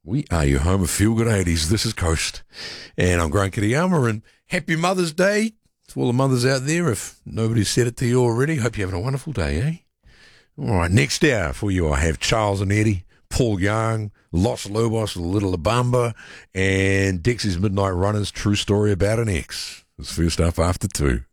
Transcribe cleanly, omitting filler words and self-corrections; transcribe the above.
We are your home of Feel Good 80s. This is Coast. And I'm Grant Kitayama, and happy Mother's Day to all the mothers out there. If nobody's said it to you already, hope you're having a wonderful day, eh? All right, next hour for you, I have Charles and Eddie, Paul Young, Los Lobos with Little Abamba, and Dexy's Midnight Runners, True Story About an Ex. It's first up after 2.